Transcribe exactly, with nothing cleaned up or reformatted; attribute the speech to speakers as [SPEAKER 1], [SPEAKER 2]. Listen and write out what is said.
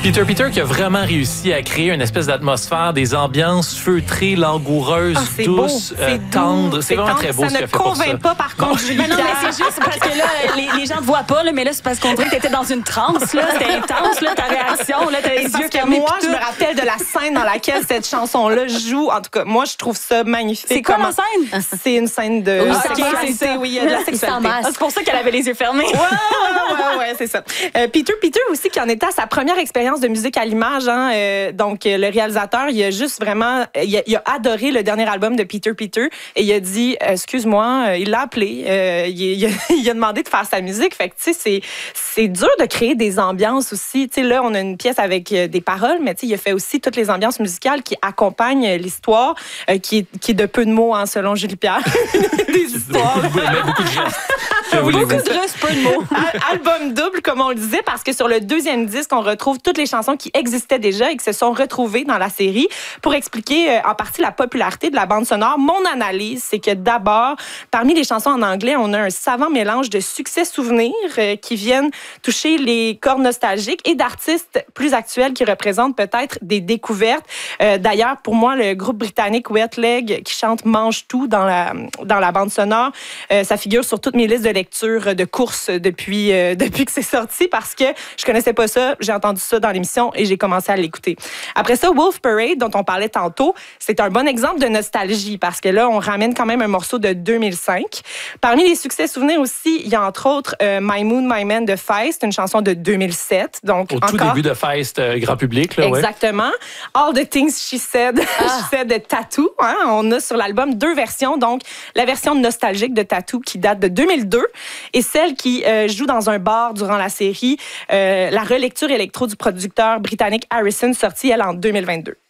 [SPEAKER 1] Peter Peter qui a vraiment réussi à créer une espèce d'atmosphère, des ambiances feutrées, langoureuses,
[SPEAKER 2] ah,
[SPEAKER 1] douces,
[SPEAKER 2] beau,
[SPEAKER 1] euh, tendres. C'est vraiment
[SPEAKER 2] tendre.
[SPEAKER 1] très beau
[SPEAKER 2] ça
[SPEAKER 1] ce qu'il a fait pour ça.
[SPEAKER 2] Ça ne convainc pas, par contre, Julie.
[SPEAKER 3] Mais non, mais c'est juste parce que là, les, les gens te voient pas, là, mais là, c'est parce qu'on dirait que t'étais dans une transe, là. C'était intense, là, ta réaction, là, t'as les yeux fermés.
[SPEAKER 2] Moi, je me rappelle de la scène dans laquelle cette chanson-là joue. En tout cas, moi, je trouve ça magnifique.
[SPEAKER 3] C'est quoi
[SPEAKER 2] Comment...
[SPEAKER 3] la scène?
[SPEAKER 2] C'est une scène de
[SPEAKER 3] Oui,
[SPEAKER 2] sexualité. Oui, il y a de la sexualité.
[SPEAKER 3] Ah, c'est pour ça qu'elle avait les yeux fermés.
[SPEAKER 2] Ouais, ouais, ouais, ouais, c'est ça. Euh, Peter Peter aussi, qui en était à sa première expérience de musique à l'image. Hein, euh, donc, euh, le réalisateur, il a juste vraiment... Il a, il a adoré le dernier album de Peter Peter et il a dit, euh, excuse-moi, euh, il l'a appelé. Euh, il, il, a, il a demandé de faire sa musique. Fait que, tu sais, c'est, c'est dur de créer des ambiances aussi. Tu sais, là, on a une pièce avec euh, des paroles, mais tu sais, il a fait aussi toutes les ambiances musicales qui accompagnent l'histoire, euh, qui, est, qui est de peu de mots, hein, selon Julie Pierre. Des histoires.
[SPEAKER 1] Beaucoup de gestes.
[SPEAKER 3] Beaucoup de gestes, peu de mots.
[SPEAKER 2] Album double, comme on le disait, parce que sur le deuxième disque, on retrouve toutes les chansons qui existaient déjà et qui se sont retrouvées dans la série. Pour expliquer euh, en partie la popularité de la bande sonore, mon analyse, c'est que d'abord, parmi les chansons en anglais, on a un savant mélange de succès-souvenirs euh, qui viennent toucher les cordes nostalgiques et d'artistes plus actuels qui représentent peut-être des découvertes. Euh, d'ailleurs, pour moi, le groupe britannique Wet Leg qui chante Mange tout dans la, dans la bande sonore, euh, ça figure sur toutes mes listes de lecture de courses depuis, euh, depuis que c'est sorti parce que je connaissais pas ça, j'ai entendu ça dans l'émission et j'ai commencé à l'écouter. Après ça, Wolf Parade, dont on parlait tantôt, c'est un bon exemple de nostalgie parce que là, on ramène quand même un morceau de deux mille cinq. Parmi les succès souvenirs aussi, il y a entre autres euh, My Moon, My Man de Feist, une chanson de deux mille sept. Donc,
[SPEAKER 1] Au
[SPEAKER 2] encore...
[SPEAKER 1] tout début de Feist, euh, grand public. Là,
[SPEAKER 2] Exactement. Ouais. All the Things She Said, ah. She Said de Tattoo. Hein? On a sur l'album deux versions. Donc, la version nostalgique de Tattoo qui date de deux mille deux et celle qui euh, joue dans un bar durant la série, euh, la relecture électro du producteur britannique Harrison, sortie, elle, en deux mille vingt-deux.